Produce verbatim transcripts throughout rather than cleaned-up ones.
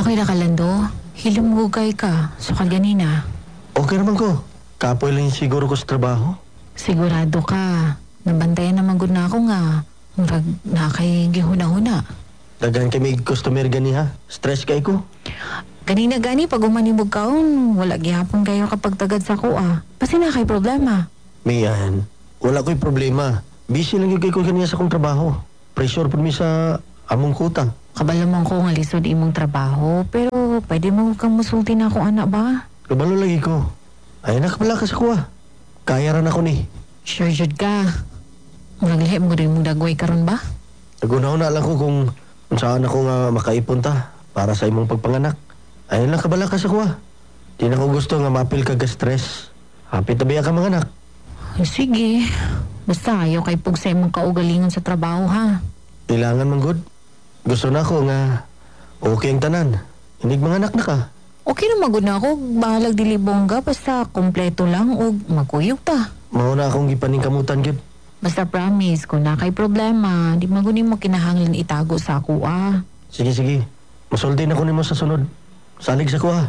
Okay na kalando. Hilumugay ka. So ganina. Okay naman ko. Kapoy lang siguro ko sa trabaho. Sigurado ka. Nabantayan naman gud na ako nga. Murag na kay gihuna-huna. Dagan kay may customer gani ha. Stress kay ko. Ganina gani pag umanimog kaon, wala gihapon kayo kapag tagad sa kuha. Kasi na kay problema. Mian, wala ko'y problema. Busy lang yung kay ko kaniya sa kong trabaho. Pressure po mi sa among kuta. Kabalaman ko nga lisod imong trabaho, pero pwede mo kang musulti na ako anak ba? Kabalo lagi ko. Ay nakabala ka sa kuha. Kaya ran ako ni. Sure jud ka. Murag lihi mo rin mong dagway karon ba? Nagunaw na lang ko kung kung saan ako nga makaipunta para sa imong pagpanganak. Ay lang kabala ka sa kuha. Di na ko gusto nga mapil ka ga stress. Hapit na biya ka mga anak. Ay, sige. Basta ayaw kay pug sa imong kaugalingon sa trabaho ha. Kailangan man good. Gusto na ko nga okay ang tanan. Inig mga anak na ka. Okay na magud na ako. Bahalag dili bongga basta kompleto lang o magkuyog ta. Mauna akong gipaningkamutan gyud. Basta promise, kung na kay problema, di magunin mo kinahanglan itago sa ako ah. Sige sige. Musulti na ko nimo sa sunod. Salig sa kuha.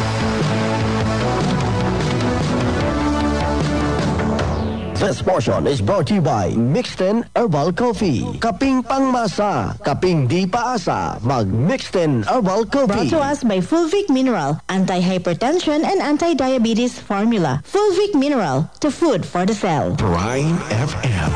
This portion is brought to you by Mixten Herbal Coffee. Kaping pangmasa, kaping di paasa, mag Mixten Herbal Coffee. Brought to us by Fulvic Mineral, anti-hypertension and anti-diabetes formula. Fulvic Mineral, to food for the cell. Prime F M.